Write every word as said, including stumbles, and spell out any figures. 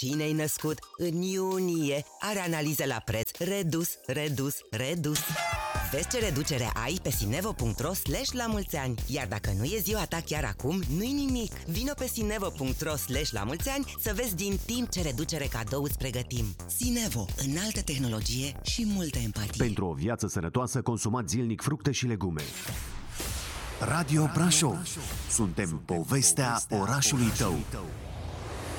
cine-i născut în iunie are analiză la preț redus, redus, redus. Vezi ce reducere ai pe sinevo punct ro slash la mulți ani. Iar dacă nu e ziua ta chiar acum, nu-i nimic. Vino pe sinevo punct ro slash la mulți ani să vezi din timp ce reducere cadou îți pregătim. Sinevo, înaltă tehnologie și multă empatie. Pentru o viață sănătoasă, consumați zilnic fructe și legume. Radio Brașov. Suntem povestea orașului tău.